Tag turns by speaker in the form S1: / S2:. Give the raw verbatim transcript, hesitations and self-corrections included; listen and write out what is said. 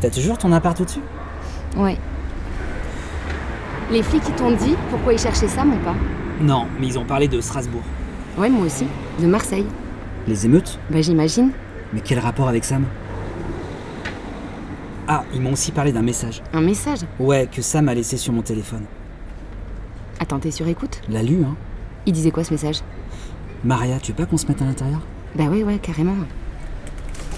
S1: T'as toujours ton appart au-dessus?
S2: Ouais. Les flics, ils t'ont dit pourquoi ils cherchaient Sam ou pas?
S1: Non, mais ils ont parlé de Strasbourg.
S2: Ouais, moi aussi. De Marseille.
S1: Les émeutes?
S2: Bah j'imagine.
S1: Mais quel rapport avec Sam? Ah, ils m'ont aussi parlé d'un message.
S2: Un message?
S1: Ouais, que Sam a laissé sur mon téléphone.
S2: Attends, t'es sur écoute?
S1: L'a lu, hein?
S2: Il disait quoi ce message?
S1: Maria, tu veux pas qu'on se mette à l'intérieur?
S2: Bah ouais, ouais, carrément.